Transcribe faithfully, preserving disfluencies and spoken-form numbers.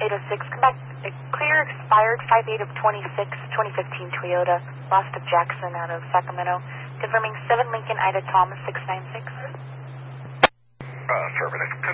eight oh six, come back. Clear expired five eight of twenty-six, twenty fifteen Toyota, lost of Jackson out of Sacramento. Confirming seven Lincoln Ida Thomas six nine six. Uh, affirmative.